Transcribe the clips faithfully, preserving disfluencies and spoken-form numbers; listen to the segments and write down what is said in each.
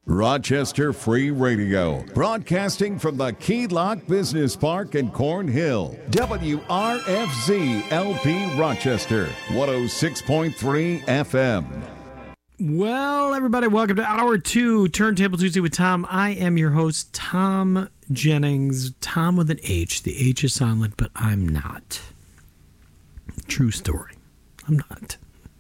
Rochester Free Radio, broadcasting from the Key Lock Business Park in Cornhill. W R F Z L P Rochester, one oh six point three F M. Well, everybody, welcome to Hour two, Turntable Tuesday with Tom. I am your host, Tom Jennings. Tom with an H. The H is silent, but I'm not. True story. I'm not.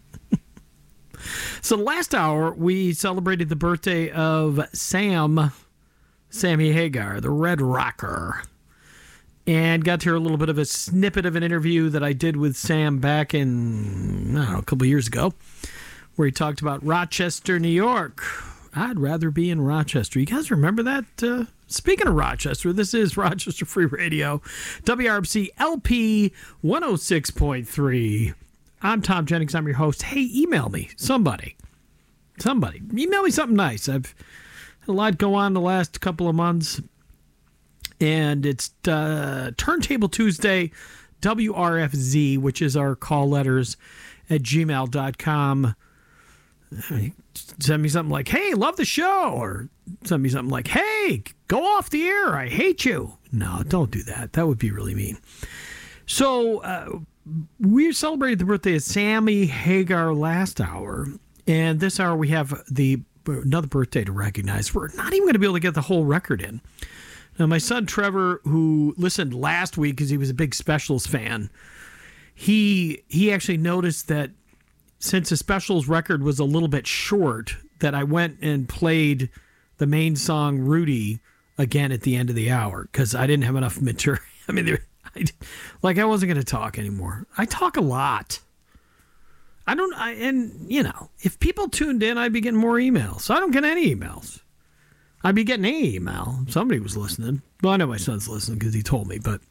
So last hour, we celebrated the birthday of Sam, Sammy Hagar, the Red Rocker, and got to hear a little bit of a snippet of an interview that I did with Sam back in, I don't know, a couple years ago, where he talked about Rochester, New York. I'd rather be in Rochester. You guys remember that? Uh, speaking of Rochester, this is Rochester Free Radio, W R F C L P one oh six point three. I'm Tom Jennings. I'm your host. Hey, email me. Somebody. Somebody. Email me something nice. I've had a lot go on the last couple of months. And it's uh, Turntable Tuesday, W R F Z, which is our call letters at gmail dot com. Send me something like, hey, love the show. Or send me something like, hey, go off the air. I hate you. No, don't do that. That would be really mean. So, uh, we celebrated the birthday of Sammy Hagar last hour, and this hour we have the another birthday to recognize. We're not even going to be able to get the whole record in. Now, my son Trevor, who listened last week because he was a big Specials fan, he he actually noticed that since the Specials record was a little bit short, that I went and played the main song Rudy again at the end of the hour because I didn't have enough material. I mean, there. I, like I wasn't going to talk anymore. I talk a lot. I don't, I, and you know, if people tuned in, I'd be getting more emails. So I don't get any emails. I'd be getting any email. Somebody was listening. Well, I know my son's listening because he told me, but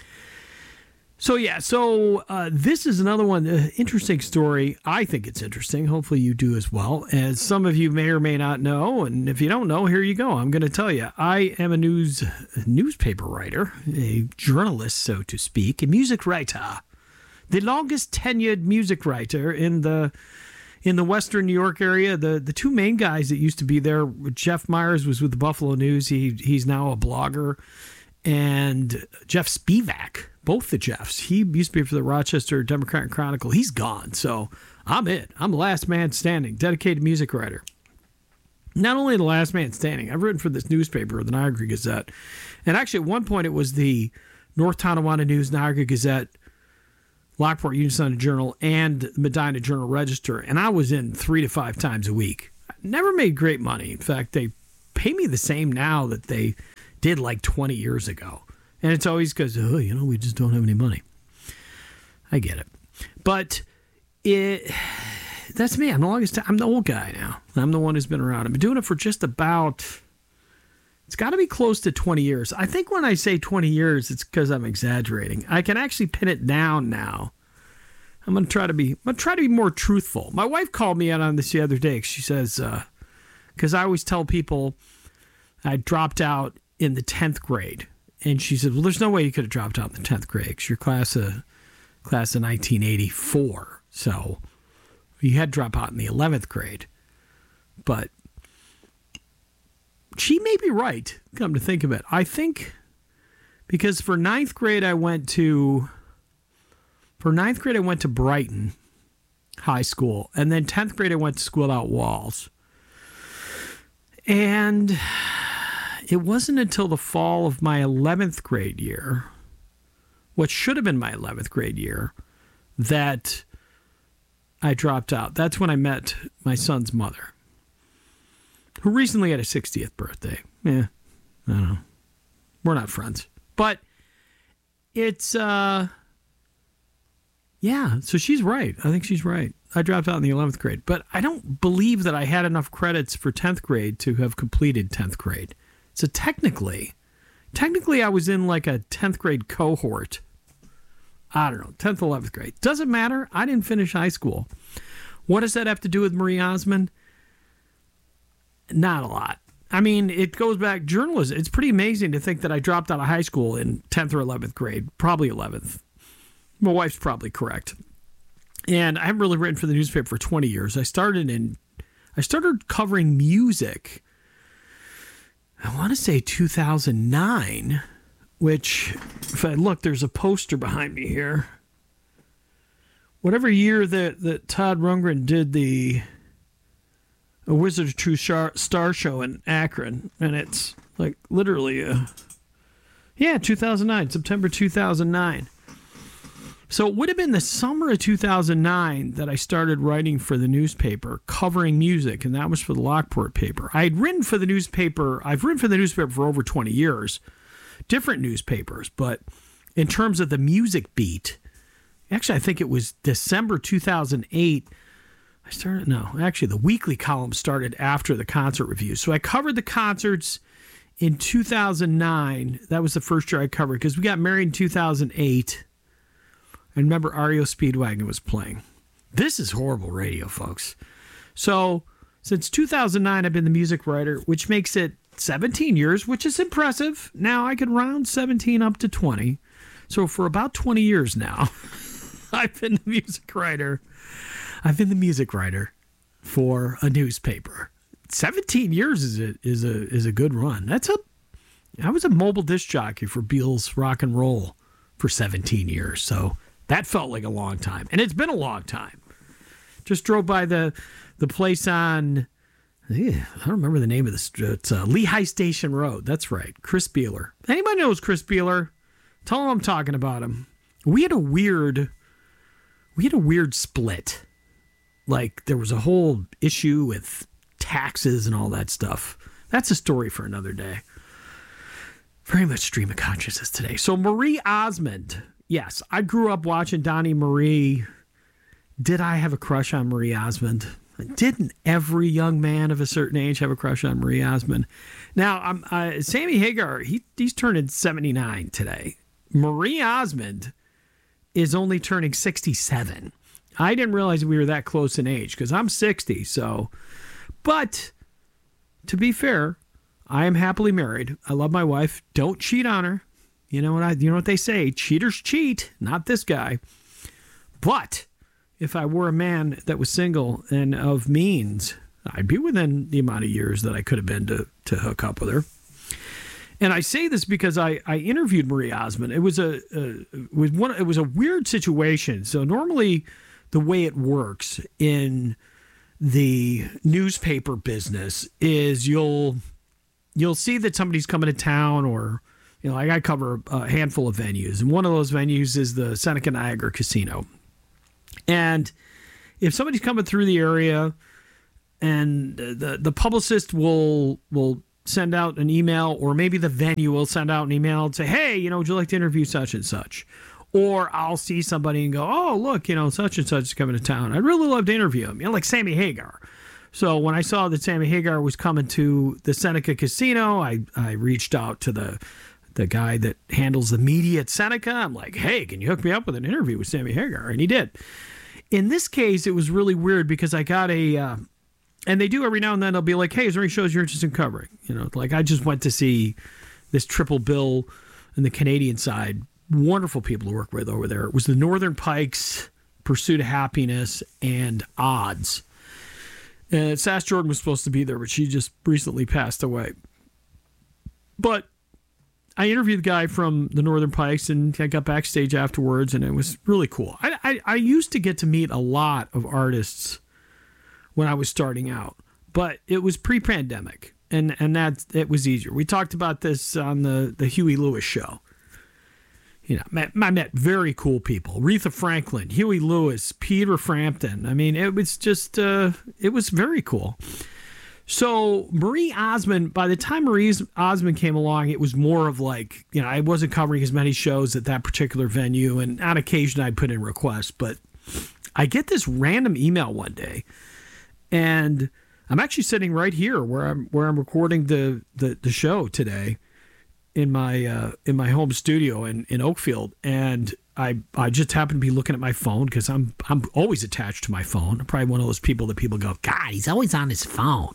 so yeah, so uh, this is another one, uh, interesting story. I think it's interesting. Hopefully you do as well. As some of you may or may not know, and if you don't know, here you go. I'm going to tell you. I am a news a newspaper writer, a journalist, so to speak, a music writer, the longest tenured music writer in the in the Western New York area. The the two main guys that used to be there, Jeff Myers was with the Buffalo News. He he's now a blogger, and Jeff Spivak. Both the Jeffs. He used to be for the Rochester Democrat Chronicle. He's gone, so I'm it. I'm the last man standing, dedicated music writer. Not only the last man standing, I've written for this newspaper, the Niagara Gazette. And actually, at one point, it was the North Tonawanda News, Niagara Gazette, Lockport Union Sun Journal, and Medina Journal Register. And I was in three to five times a week. I never made great money. In fact, they pay me the same now that they did like twenty years ago. And it's always because, oh, you know, we just don't have any money. I get it. But it that's me. I'm the longest time. I'm the old guy now. I'm the one who's been around. I've been doing it for just about, it's got to be close to twenty years. I think when I say twenty years, it's because I'm exaggerating. I can actually pin it down now. I'm going to try to be, I'm going to try to be more truthful. My wife called me out on this the other day. She says, because uh, I always tell people I dropped out in the tenth grade. And she said, well, there's no way you could have dropped out in the tenth grade because you're class of, class of nineteen eighty-four. So you had to drop out in the eleventh grade. But she may be right, come to think of it. I think because for ninth grade, I went to, for ninth grade, I went to Brighton High School. And then tenth grade, I went to school out Walls. And it wasn't until the fall of my eleventh grade year, what should have been my eleventh grade year, that I dropped out. That's when I met my son's mother, who recently had a sixtieth birthday. Yeah, I don't know. We're not friends. But it's, uh, yeah, so she's right. I think she's right. I dropped out in the eleventh grade. But I don't believe that I had enough credits for tenth grade to have completed tenth grade. So technically, technically I was in like a tenth grade cohort. I don't know, tenth, eleventh grade. Doesn't matter. I didn't finish high school. What does that have to do with Marie Osmond? Not a lot. I mean, it goes back, journalism. It's pretty amazing to think that I dropped out of high school in tenth or eleventh grade, probably eleventh. My wife's probably correct. And I haven't really written for the newspaper for twenty years. I started in, I started covering music I want to say two thousand nine, which, if I look, there's a poster behind me here. Whatever year that, that Todd Rundgren did the A Wizard of True Star show in Akron, and it's like literally a, yeah, two thousand nine, September two thousand nine. So it would have been the summer of two thousand nine that I started writing for the newspaper, covering music, and that was for the Lockport paper. I had written for the newspaper, I've written for the newspaper for over twenty years, different newspapers, but in terms of the music beat, actually, I think it was December two thousand eight. I started, no, actually, the weekly column started after the concert review. So I covered the concerts in two thousand nine. That was the first year I covered because we got married in two thousand eight. I remember R E O Speedwagon was playing. This is horrible radio, folks. So since two thousand nine, I've been the music writer, which makes it seventeen years, which is impressive. Now I could round seventeen up to twenty. So for about twenty years now, I've been the music writer. I've been the music writer for a newspaper. seventeen years is a, is a, is a good run. That's a, I was a mobile disc jockey for Beals Rock and Roll for seventeen years. So that felt like a long time. And it's been a long time. Just drove by the, the place on, yeah, I don't remember the name of this. It's uh, Lehigh Station Road. That's right. Chris Beeler. Anybody knows Chris Beeler? Tell him I'm talking about him. We had a weird, we had a weird split. Like there was a whole issue with taxes and all that stuff. That's a story for another day. Very much stream of consciousness today. So Marie Osmond. Yes, I grew up watching Donnie Marie. Did I have a crush on Marie Osmond? Didn't every young man of a certain age have a crush on Marie Osmond? Now, I'm, uh, Sammy Hagar, he, he's turning seventy-nine today. Marie Osmond is only turning sixty-seven. I didn't realize we were that close in age because I'm sixty. So, but to be fair, I am happily married. I love my wife. Don't cheat on her. You know what I? You know what they say? Cheaters cheat. Not this guy. But if I were a man that was single and of means, I'd be within the amount of years that I could have been to to hook up with her. And I say this because I, I interviewed Marie Osmond. It was a, a it was one. It was a weird situation. So normally, the way it works in the newspaper business is you'll you'll see that somebody's coming to town, or you know, like I cover a handful of venues, and one of those venues is the Seneca Niagara Casino. And if somebody's coming through the area, and the the publicist will will send out an email, or maybe the venue will send out an email and say, hey, you know, would you like to interview such and such? Or I'll see somebody and go, oh, look, you know, such and such is coming to town. I'd really love to interview him, you know, like Sammy Hagar. So when I saw that Sammy Hagar was coming to the Seneca Casino, I, I reached out to the the guy that handles the media at Seneca. I'm like, hey, can you hook me up with an interview with Sammy Hagar? And he did. In this case, it was really weird because I got a, uh, and they do every now and then, they'll be like, hey, is there any shows you're interested in covering? You know, like I just went to see this triple bill in the Canadian side. Wonderful people to work with over there. It was the Northern Pikes, Pursuit of Happiness, and Odds. And Sass Jordan was supposed to be there, but she just recently passed away. But I interviewed the guy from the Northern Pikes, and I got backstage afterwards, and it was really cool. I, I, I used to get to meet a lot of artists when I was starting out, but it was pre-pandemic, and, and that it was easier. We talked about this on the, the Huey Lewis show. You know, met, I met very cool people. Aretha Franklin, Huey Lewis, Peter Frampton. I mean, it was just, uh, it was very cool. So Marie Osmond, by the time Marie Osmond came along, it was more of like, you know, I wasn't covering as many shows at that particular venue, and on occasion I'd put in requests. But I get this random email one day, and I'm actually sitting right here where I'm where I'm recording the the, the show today in my uh, in my home studio in, in Oakfield, and I I just happen to be looking at my phone because I'm I'm always attached to my phone. I'm probably one of those people that people go, God, he's always on his phone.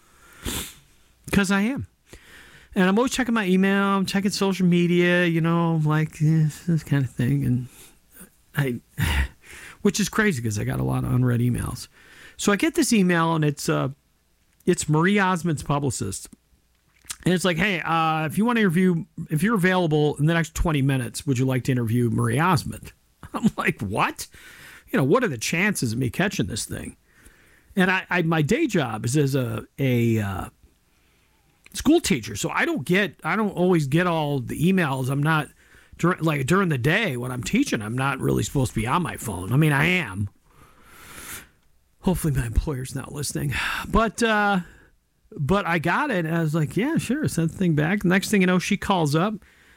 Because I am. And I'm always checking my email, I'm checking social media, you know, like eh, this kind of thing. And I, which is crazy because I got a lot of unread emails. So I get this email, and it's uh, it's Marie Osmond's publicist. And it's like, hey, uh, if you want to interview, if you're available in the next twenty minutes, would you like to interview Marie Osmond? I'm like, what? You know, what are the chances of me catching this thing? And I, I my day job is as a a uh, school teacher, so I don't get, I don't always get all the emails. I'm not during, like during the day when I'm teaching, I'm not really supposed to be on my phone. I mean, I am. Hopefully, my employer's not listening, but uh, but I got it. And I was like, yeah, sure, send the thing back. Next thing you know, she calls up,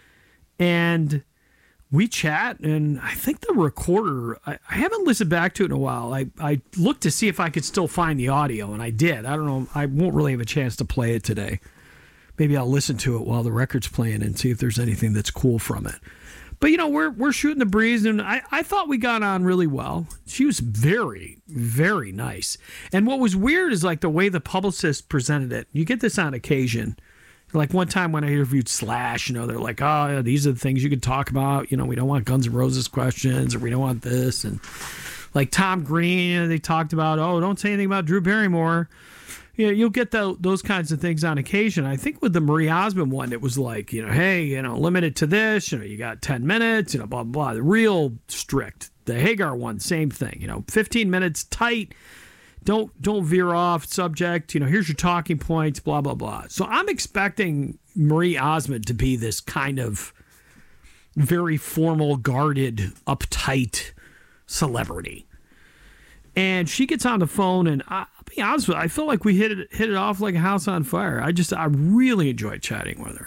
and we chat, and I think the recorder, I, I haven't listened back to it in a while. I, I looked to see if I could still find the audio, and I did. I don't know. I won't really have a chance to play it today. Maybe I'll listen to it while the record's playing and see if there's anything that's cool from it. But, you know, we're we're shooting the breeze, and I, I thought we got on really well. She was very, very nice. And what was weird is, like, the way the publicist presented it. You get this on occasion. Like one time when I interviewed Slash, you know, they're like, oh, yeah, these are the things you could talk about. You know, we don't want Guns N' Roses questions, or we don't want this. And like Tom Green, you know, they talked about, oh, don't say anything about Drew Barrymore. You know, you'll get the, those kinds of things on occasion. I think with the Marie Osmond one, it was like, you know, hey, you know, limited to this. You know, you got ten minutes, you know, blah, blah, blah. The real strict. The Hagar one, same thing. You know, fifteen minutes, tight. Don't don't veer off subject. You know, here's your talking points, blah, blah, blah. So I'm expecting Marie Osmond to be this kind of very formal, guarded, uptight celebrity. And she gets on the phone, and I, I'll be honest with you, I feel like we hit it hit it off like a house on fire. I just, I really enjoyed chatting with her.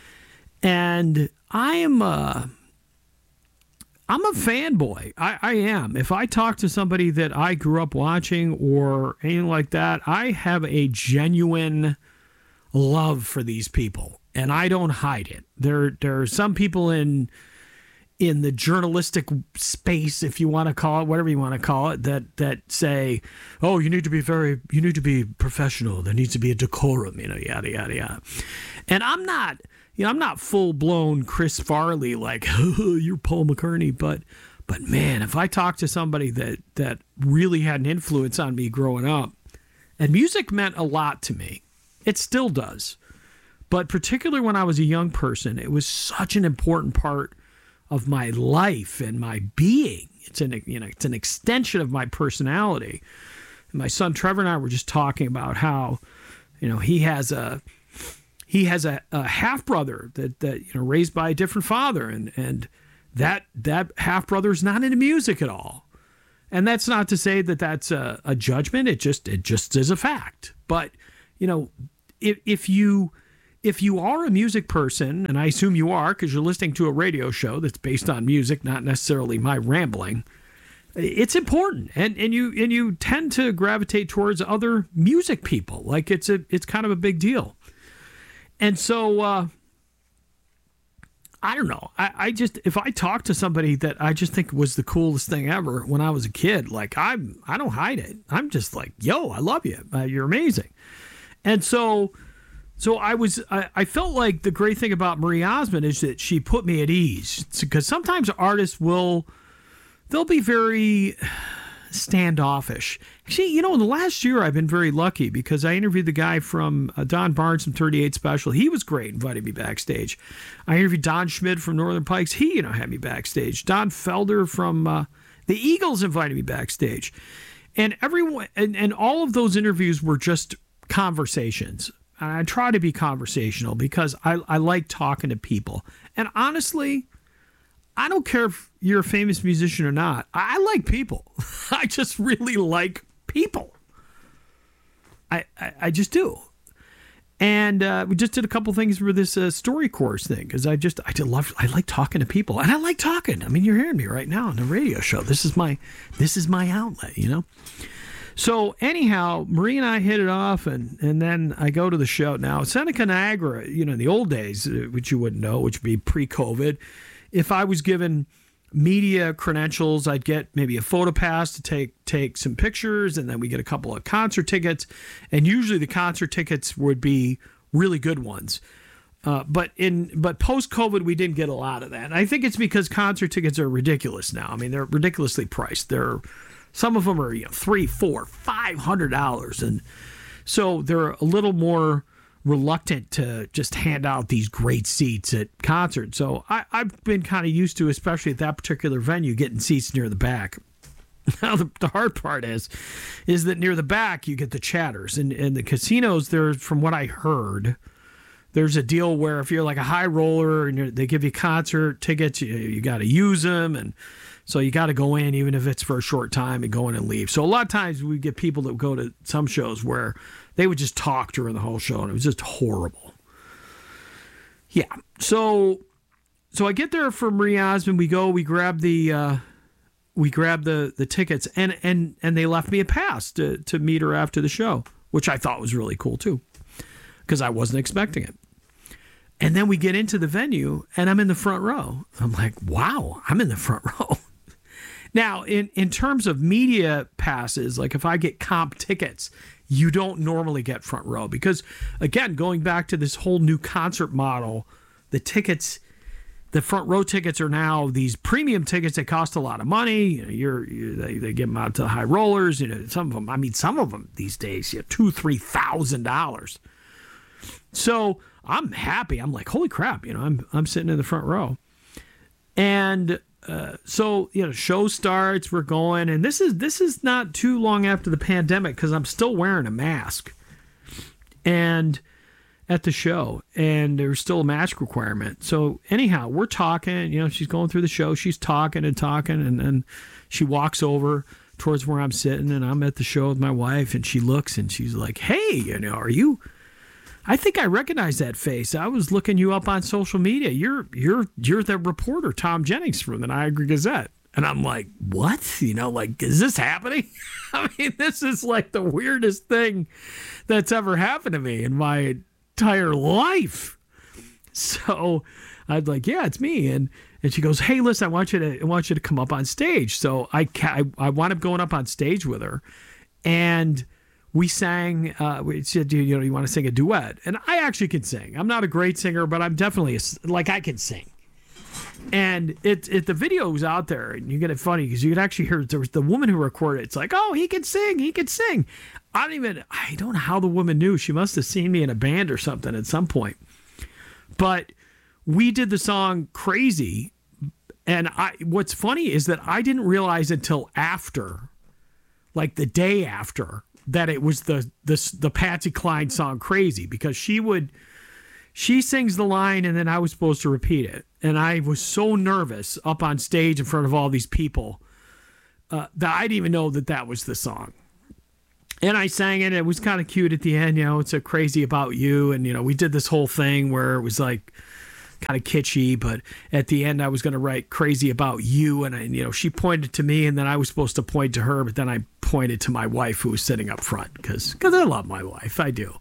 And I am uh I'm a fanboy. I, I am. If I talk to somebody that I grew up watching or anything like that, I have a genuine love for these people, and I don't hide it. There, there are some people in in the journalistic space, if you want to call it, whatever you want to call it, that that say, "Oh, you need to be very, you need to be professional. There needs to be a decorum," you know, yada yada yada. And I'm not. You know, I'm not full-blown Chris Farley, like, oh, you're Paul McCartney, but but man, if I talk to somebody that, that really had an influence on me growing up, and music meant a lot to me, it still does, but particularly when I was a young person, it was such an important part of my life and my being. It's an, you know, it's an extension of my personality. And my son Trevor and I were just talking about how, you know, he has a He has a, a half brother that, that you know raised by a different father, and and that that half brother is not into music at all. And that's not to say that that's a, a judgment. It just it just is a fact. But you know, if if you if you are a music person, and I assume you are because you're listening to a radio show that's based on music, not necessarily my rambling, it's important, and and you and you tend to gravitate towards other music people. Like it's a it's kind of a big deal. And so, uh, I don't know. I, I just, if I talk to somebody that I just think was the coolest thing ever when I was a kid, like I'm, I don't hide it. I'm just like, yo, I love you. Uh, you're amazing. And so, so I was, I, I felt like the great thing about Marie Osmond is that she put me at ease, because sometimes artists will, they'll be very standoffish. Actually, you know, in the last year, I've been very lucky because I interviewed the guy from uh, Don Barnes from thirty-eight Special. He was great, invited me backstage. I interviewed Don Schmidt from Northern Pikes. He, you know, had me backstage. Don Felder from uh, the Eagles invited me backstage. And everyone, and, and all of those interviews were just conversations. And I try to be conversational because I, I like talking to people. And honestly, I don't care if you're a famous musician or not. I like people. I just really like people. I I, I just do. And uh, we just did a couple things for this uh, story course thing because I just I just love I like talking to people, and I like talking. I mean, you're hearing me right now on the radio show. This is my this is my outlet, you know. So anyhow, Marie and I hit it off, and, and then I go to the show. Now, Seneca Niagara, you know, in the old days, which you wouldn't know, which would be pre-COVID, if I was given media credentials, I'd get maybe a photo pass to take take some pictures, and then we get a couple of concert tickets. And usually the concert tickets would be really good ones. Uh, but in but post-COVID, we didn't get a lot of that. And I think it's because concert tickets are ridiculous now. I mean, they're ridiculously priced. They're some of them are, you know, three, four, five hundred dollars, and so they're a little more reluctant to just hand out these great seats at concerts. So I, I've been kind of used to, especially at that particular venue, getting seats near the back. Now the, the hard part is, is that near the back you get the chatters, and and the casinos there, from what I heard, there's a deal where if you're like a high roller and you're, they give you concert tickets, you, you got to use them, and so you got to go in even if it's for a short time and go in and leave. So a lot of times we get people that go to some shows where they would just talk during the whole show, and it was just horrible. Yeah, so so I get there for Marie Osmond. We go, we grab the. Uh, We grabbed the, the tickets, and, and, and they left me a pass to, to meet her after the show, which I thought was really cool too, because I wasn't expecting it. And then we get into the venue, and I'm in the front row. I'm like, wow, I'm in the front row. Now, in, in terms of media passes, like if I get comp tickets, you don't normally get front row because, again, going back to this whole new concert model, the tickets... The front row tickets are now these premium tickets that cost a lot of money. You know, you're, you, they, they give them out to high rollers. You know, some of them. I mean, some of them these days, you know, two, three thousand dollars. So I'm happy. I'm like, holy crap! You know, I'm I'm sitting in the front row, and uh, so you know, show starts. We're going, and this is this is not too long after the pandemic because I'm still wearing a mask, and. At the show, and there's still a mask requirement. So anyhow, we're talking, you know, she's going through the show, she's talking and talking, and then she walks over towards where I'm sitting, and I'm at the show with my wife, and she looks and she's like, hey, you know, are you, I think I recognize that face. I was looking you up on social media. You're, you're, you're the reporter, Tom Jennings from the Niagara Gazette. And I'm like, what? You know, like, is this happening? I mean, this is like the weirdest thing that's ever happened to me in my entire life. So I'd like, yeah, it's me. And and she goes, hey, listen, I want you to I want you to come up on stage. So I I, I wound up going up on stage with her, and we sang. Uh, we said, you know, you want to sing a duet? And I actually can sing. I'm not a great singer, but I'm definitely a, like I can sing. And it, it the video was out there, and you get it funny because you could actually hear there was the woman who recorded it. It's like, oh, he can sing, he can sing. I don't even, I don't know how the woman knew. She must have seen me in a band or something at some point. But we did the song Crazy. And I, what's funny is that I didn't realize until after, like the day after, that it was the, the, the Patsy Cline song Crazy, because she would, she sings the line and then I was supposed to repeat it. And I was so nervous up on stage in front of all these people uh, that I didn't even know that that was the song. And I sang it. It was kind of cute at the end. You know, it's a Crazy About You. And, you know, we did this whole thing where it was like kind of kitschy. But at the end, I was going to write Crazy About You. And, I, you know, she pointed to me and then I was supposed to point to her. But then I pointed to my wife who was sitting up front because because I love my wife. I do.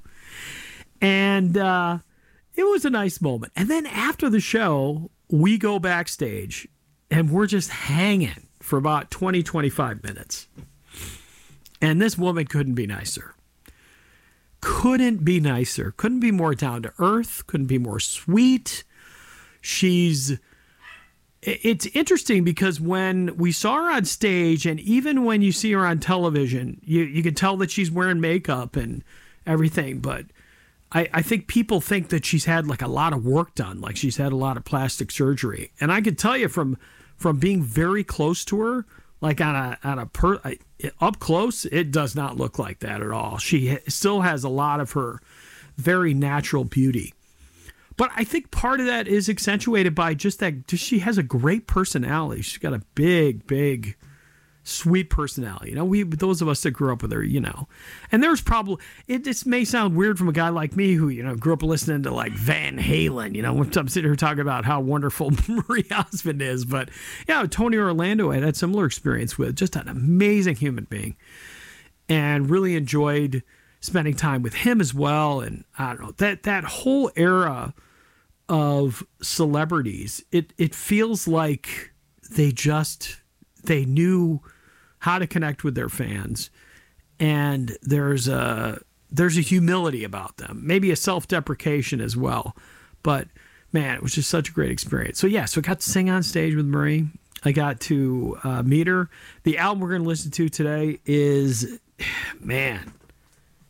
And uh, it was a nice moment. And then after the show, we go backstage and we're just hanging for about twenty, twenty-five minutes. And this woman couldn't be nicer. Couldn't be nicer. Couldn't be more down to earth. Couldn't be more sweet. She's, it's interesting because when we saw her on stage, and even when you see her on television, you, you can tell that she's wearing makeup and everything. But I, I think people think that she's had like a lot of work done, like she's had a lot of plastic surgery. And I can tell you from, from being very close to her, like on a on a per up close, it does not look like that at all. She still has a lot of her very natural beauty, but I think part of that is accentuated by just that. Just she has a great personality. She's got a big, big, sweet personality. You know, we those of us that grew up with her, you know, and there's probably it. This may sound weird from a guy like me who you know grew up listening to like Van Halen. You know, I'm sitting here talking about how wonderful Marie Osmond is, but yeah, Tony Orlando I had that similar experience with. Just an amazing human being, and really enjoyed spending time with him as well. And I don't know that that whole era of celebrities. It it feels like they just they knew how to connect with their fans, and there's a there's a humility about them, maybe a self-deprecation as well. But man, it was just such a great experience. So yeah, so I got to sing on stage with Marie. I got to uh, meet her. The album we're going to listen to today is, man,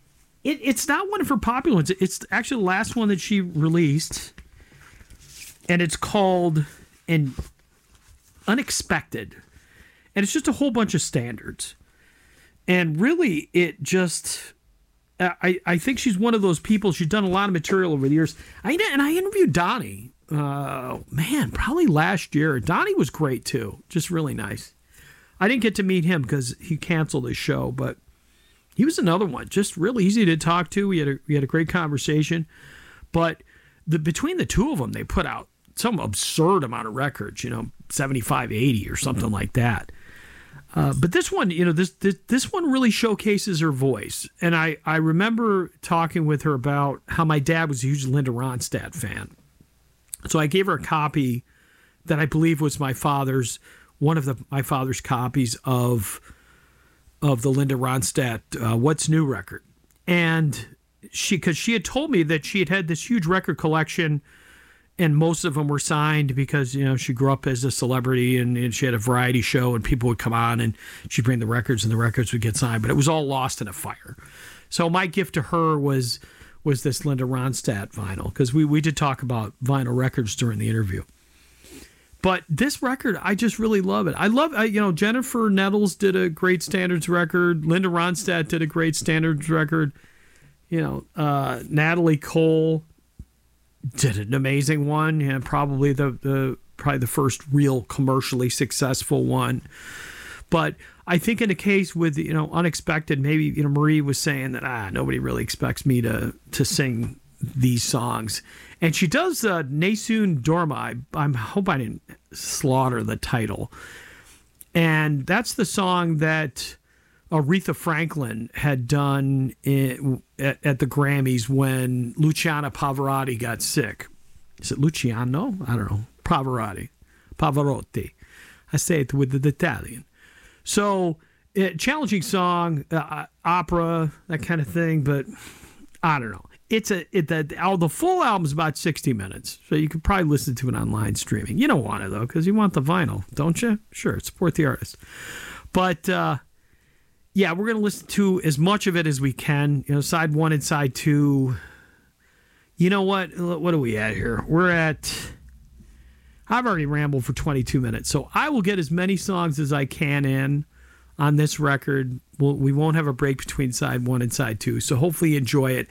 it, it's not one of her popular ones. It's actually the last one that she released, and it's called An Unexpected, and it's just a whole bunch of standards. And really, it just, I, I think she's one of those people, she's done a lot of material over the years. I And I interviewed Donnie, uh, man, probably last year. Donnie was great, too. Just really nice. I didn't get to meet him because he canceled his show, but he was another one. Just really easy to talk to. We had a, we had a great conversation. But the between the two of them, they put out some absurd amount of records, you know, seventy-five, eighty or something mm-hmm. like that. Uh, but this one, you know, this, this this one really showcases her voice. And I, I remember talking with her about how my dad was a huge Linda Ronstadt fan. So I gave her a copy that I believe was my father's, one of the my father's copies of of the Linda Ronstadt uh, What's New record. And she, because she had told me that she had had this huge record collection, and most of them were signed because, you know, she grew up as a celebrity, and, and she had a variety show, and people would come on and she'd bring the records and the records would get signed, but it was all lost in a fire. So my gift to her was was this Linda Ronstadt vinyl, because we, we did talk about vinyl records during the interview. But this record, I just really love it. I love, I, you know, Jennifer Nettles did a great standards record. Linda Ronstadt did a great standards record. You know, uh, Natalie Cole did an amazing one, and yeah, probably the, the probably the first real commercially successful one. But I think in a case with, you know, Unexpected, maybe, you know, Marie was saying that ah nobody really expects me to to sing these songs, and she does uh, Nessun Dorma. I, I hope I didn't slaughter the title, and that's the song that Aretha Franklin had done in, at, at the Grammys when Luciano Pavarotti got sick. Is it Luciano? I don't know. Pavarotti. Pavarotti. I say it with the Italian. So, it, challenging song, uh, opera, that kind of thing, but I don't know. It's a it the, the full album's about sixty minutes, so you could probably listen to it online streaming. You don't want it, though, because you want the vinyl, don't you? Sure, support the artist. But, uh, yeah, we're going to listen to as much of it as we can. You know, side one and side two. You know what? What are we at here? We're at... I've already rambled for twenty-two minutes, so I will get as many songs as I can in on this record. We'll, we won't have a break between side one and side two, so hopefully you enjoy it.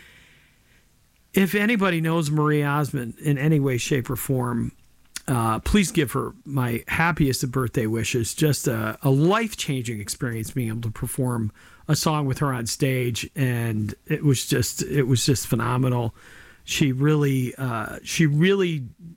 If anybody knows Marie Osmond in any way, shape, or form, uh, please give her my happiest of birthday wishes. Just a, a life-changing experience being able to perform a song with her on stage, and it was just it was just phenomenal. She really uh, she really